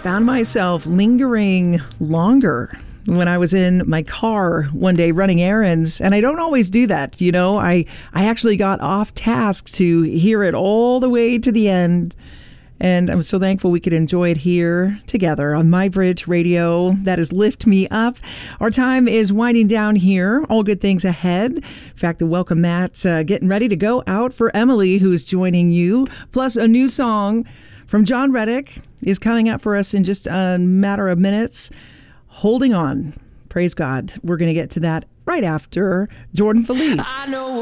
found myself lingering longer when I was in my car one day running errands, and I don't always do that. You know, I actually got off task to hear it all the way to the end. And I'm so thankful we could enjoy it here together on MyBridge Radio. That is Lift Me Up. Our time is winding down here. All good things ahead. In fact, the welcome mat getting ready to go out for Emily, who's joining you. Plus, a new song from John Reddick is coming up for us in just a matter of minutes. Holding on. Praise God. We're going to get to that right after Jordan Feliz. I know